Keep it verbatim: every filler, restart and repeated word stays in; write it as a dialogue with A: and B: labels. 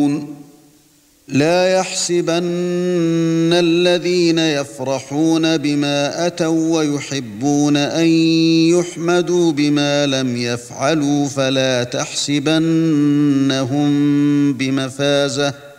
A: يعلمون لا يحسبن الذين يفرحون بما أتوا ويحبون أن يحمدوا بما لم يفعلوا فلا تحسبنهم بمفازة